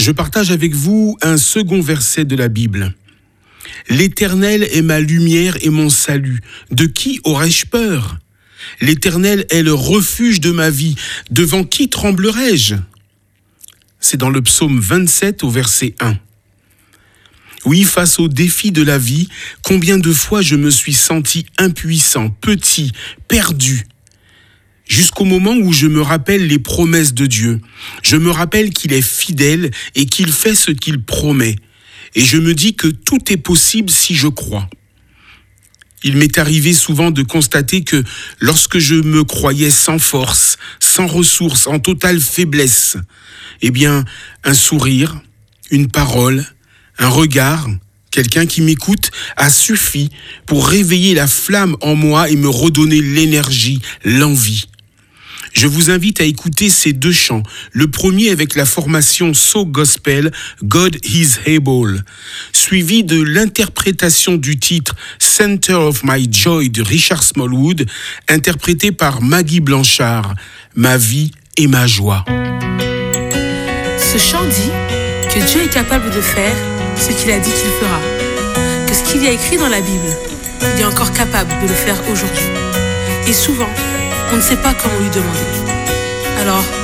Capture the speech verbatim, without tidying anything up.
Je partage avec vous un second verset de la Bible. « L'Éternel est ma lumière et mon salut. De qui aurais-je peur ? L'Éternel est le refuge de ma vie. Devant qui tremblerai-je » C'est dans le psaume vingt-sept au verset un. Oui, face aux défis de la vie, combien de fois je me suis senti impuissant, petit, perdu, jusqu'au moment où je me rappelle les promesses de Dieu. Je me rappelle qu'il est fidèle et qu'il fait ce qu'il promet. Et je me dis que tout est possible si je crois. Il m'est arrivé souvent de constater que lorsque je me croyais sans force, sans ressources, en totale faiblesse, eh bien, un sourire, une parole, un regard, quelqu'un qui m'écoute a suffi pour réveiller la flamme en moi et me redonner l'énergie, l'envie. Je vous invite à écouter ces deux chants. Le premier avec la formation So Gospel, God is Able, suivi de l'interprétation du titre Center of My Joy de Richard Smallwood, interprété par Maggie Blanchard, Ma vie et ma joie. Ce chant dit que Dieu est capable de faire ce qu'il a dit qu'il fera, que ce qu'il y a écrit dans la Bible, il est encore capable de le faire aujourd'hui. Et souvent, on ne sait pas comment lui demander. Alors,